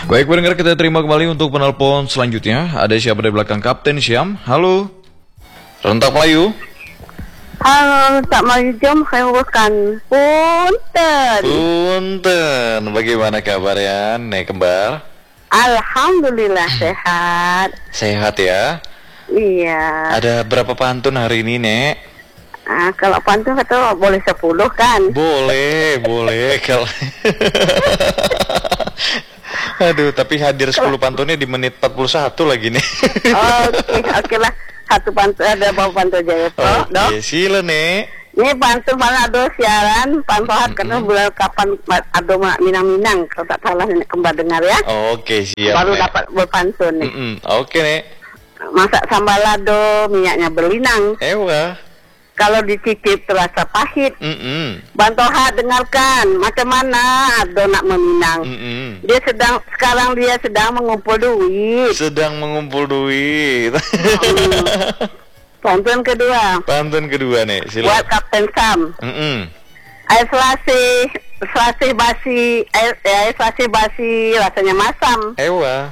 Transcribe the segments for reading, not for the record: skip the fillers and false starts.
Baik pendengar, kita terima kembali untuk penelpon selanjutnya. Ada siapa di belakang Kapten Syam? Halo, Rentak Melayu. Halo, tak Melayu jom saya uruskan. Punten. Punten, bagaimana kabarnya, Nek Kembar? Alhamdulillah sehat. Sehat ya? Iya. Ada berapa pantun hari ini, Nek? Kalau pantun kata boleh 10 kan? Boleh kalau aduh, tapi hadir 10 pantunnya di menit 41 lagi nih. Oke lah. Satu pantun, ada bawa pantun aja ya, Dok. Oke, sila, Nek. Ini pantun mana ada siaran, pantun karena bulan kapan ada minang-minang, kalau tak salah Nenek Kembar dengar ya. Oke, siap, Baru Nek. dapat berpantun nih. Oke, Nek. Masak sambal lado, minyaknya berlinang. Ewa. Kalau dicicip terasa pahit. Mm-mm. Bantoha dengarkan macam mana Ado nak meminang. Mm-mm. Sekarang dia sedang mengumpul duit. Sedang mengumpul duit. Pantun kedua. Pantun kedua, Nek. Sila. Buat Kapten Sam. Mm-mm. Air selasi basi rasanya masam. Ewa.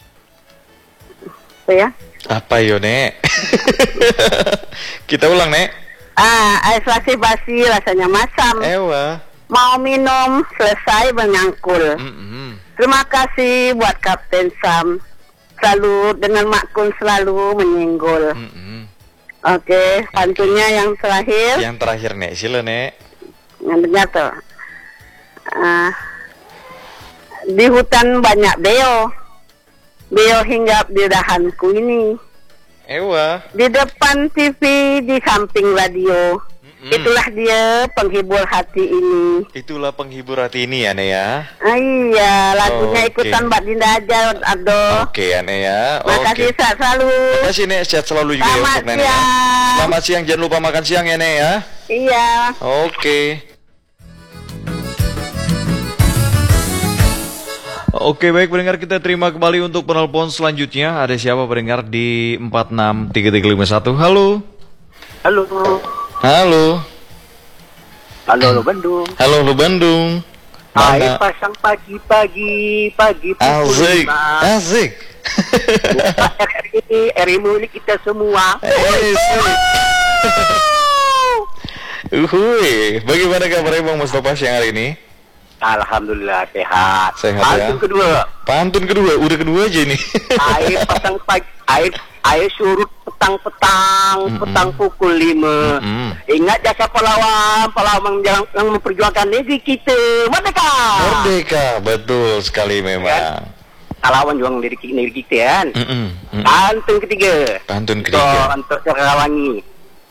Itu ya. Apa yo, Nek? Kita ulang, Nek. Air selasi basi rasanya masam. Ewa. Mau minum selesai menyangkul. Mm-mm. Terima kasih buat Kapten Sam. Selalu dengan makun selalu menyinggol. Mm-mm. Oke, pantunnya yang terakhir. Yang terakhir, Nek. Sila, Nek. Yang dengar tuh. Di hutan banyak beo. Beo hinggap di dahanku ini. Ewa. Di depan TV, di samping radio. Itulah dia penghibur hati ini. Itulah penghibur hati ini ya, Nek ya. Iya, lagunya Oke. ikutan Mbak Dinda aja, Ado. Oke ya, Nek ya. Makasih Oke. sehat selalu. Terima kasih, Nek. Sehat selalu juga ya Selamat untuk Nenek ya. siang. Selamat siang. Jangan lupa makan siang ya, Nek ya. Iya. Oke. Oke, baik pendengar, kita terima kembali untuk penelpon selanjutnya. Ada siapa pendengar di 463351? Halo. Halo. Halo. Halo, lo Bandung. Halo, lu Bandung. Air Mana? pasang pagi pukul Asik. 5. Asik. RI milik kita semua. Asik. Bagaimana kabarnya Bang Mustafa siang hari ini? Alhamdulillah sehat. Sehat ya. Pantun kedua. Pantun kedua, udah kedua aja ini. Air pasang pagi, air surut petang pukul 5. Ingat jasa pahlawan yang memperjuangkan negeri kita. Merdeka. Merdeka, betul sekali memang. Pahlawan juang negeri kita kan. Pantun ketiga. Pantun ketiga. Untuk Sarawangi.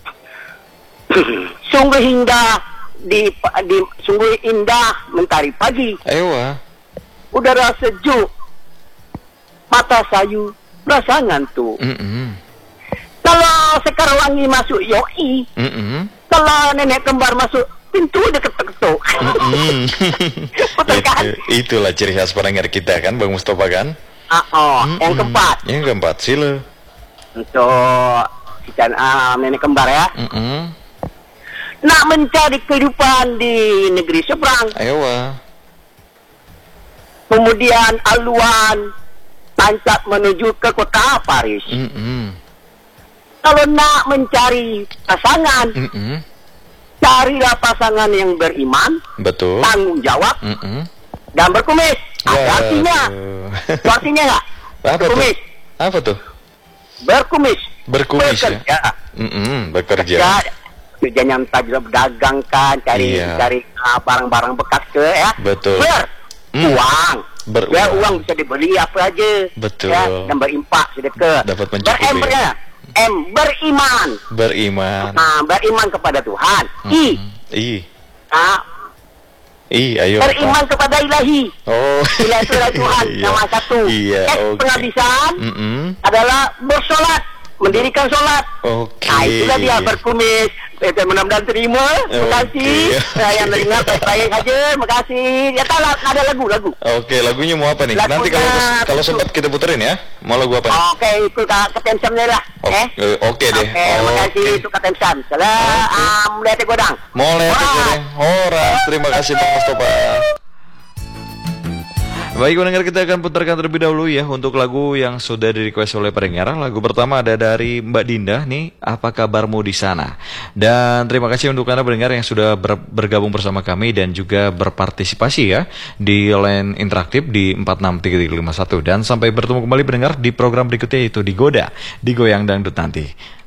Sungguh indah sungguh indah mentari pagi. Ewa. Udara sejuk. Mata sayu rasa ngantuk. Kalau Sekaranwangi masuk yoi. Kalau Nenek Kembar masuk pintu udah ketuk-ketuk. Betul kan? Itulah ciri khas pendengar kita kan, Bang Mustafa kan? Yang keempat. Yang keempat, sila. Untuk Nenek Kembar ya. Nak mencari kehidupan di negeri seberang. Ewa. Kemudian aluan tancap menuju ke kota Paris. Kalau nak mencari pasangan, carilah pasangan yang beriman, Betul. tanggung jawab, dan berkumis. Ada artinya. Itu artinya nggak? Apa tuh? Berkumis. Apa tuh? Berkumis. Berkumis ya? Bekerja. Bekerja. Kerjanya entah juga berdagang kan, cari barang-barang bekas ke ya. Betul. Uang. Beruang. Ya, uang bisa dibeli apa aja. Betul. Ya, dan berimpak sedekah. Dapat mencukupi. Beriman. Beriman. Beriman kepada Tuhan. Ayo. Beriman kepada Ilahi. Ilahi adalah Tuhan yang Maha Satu. Iya, penghabisan adalah bersolat, mendirikan solat. Nah, itulah dia berkumis. Mudah-mudahan terima. Terima kasih. Yang dengar baik-baik aja. Terima kasih. Ya tak ada lagu. Oke, lagunya mau apa nih? Lagunya Nanti kalau sempat kita puterin ya. Mau lagu apa nih? Oke, itu Kapten Sam lah. Oke deh. Terima kasih itu Kapten Sam. Salam Lete Godang. Moleh goreng. Ora. Terima kasih Bang Mustafa. Baik pendengar, kita akan putarkan terlebih dahulu ya untuk lagu yang sudah di-request oleh pendengar. Lagu pertama ada dari Mbak Dinda nih, Apa Kabarmu di Sana. Dan terima kasih untuk Anda pendengar yang sudah bergabung bersama kami dan juga berpartisipasi ya di line interaktif di 463351. Dan sampai bertemu kembali pendengar di program berikutnya, yaitu Digoda, Digoyang Dangdut nanti.